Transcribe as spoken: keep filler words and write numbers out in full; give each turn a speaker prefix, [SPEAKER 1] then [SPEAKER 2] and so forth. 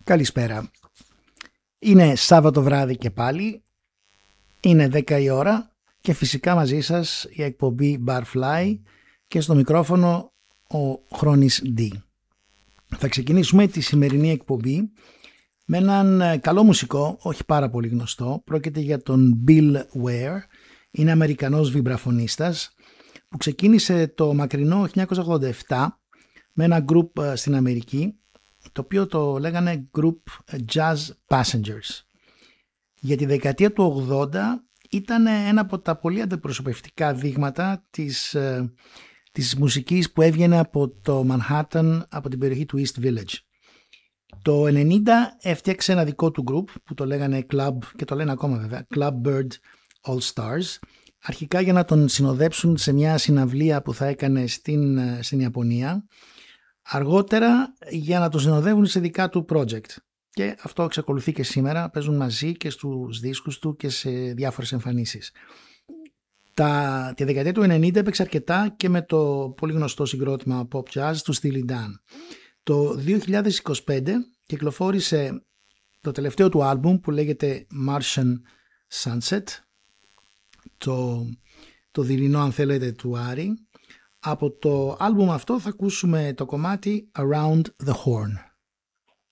[SPEAKER 1] Καλησπέρα. Είναι Σάββατο βράδυ και πάλι. Είναι δέκα η ώρα και φυσικά μαζί σας η εκπομπή Barfly και στο μικρόφωνο ο Χρόνης D. Θα ξεκινήσουμε τη σημερινή εκπομπή με έναν καλό μουσικό, όχι πάρα πολύ γνωστό. Πρόκειται για τον Bill Ware. Είναι Αμερικανός βιμπραφωνίστας που ξεκίνησε το μακρινό χίλια εννιακόσια ογδόντα επτά με ένα group στην Αμερική, το οποίο το λέγανε Group Jazz Passengers. Για τη δεκαετία του ογδόντα ήταν ένα από τα πολύ αντιπροσωπευτικά δείγματα της, της μουσικής που έβγαινε από το Manhattan, από την περιοχή του East Village. Το ενενήντα έφτιαξε ένα δικό του group που το λέγανε Club, και το λένε ακόμα βέβαια, Club Bird All Stars, αρχικά για να τον συνοδέψουν σε μια συναυλία που θα έκανε στην, στην Ιαπωνία, αργότερα για να τον συνοδεύουν σε δικά του project. Και αυτό εξακολουθεί και σήμερα, παίζουν μαζί και στους δίσκους του και σε διάφορες εμφανίσεις. Τα, τη δεκαετία του ενενήντα έπαιξε αρκετά και με το πολύ γνωστό συγκρότημα pop jazz του Steely Dan. Το δύο χιλιάδες είκοσι πέντε κυκλοφόρησε το τελευταίο του άλμπουμ που λέγεται Martian Sunset, το, το δειλινό αν θέλετε του Άρη. Από το άλμπουμ αυτό θα ακούσουμε το κομμάτι Around the Horn.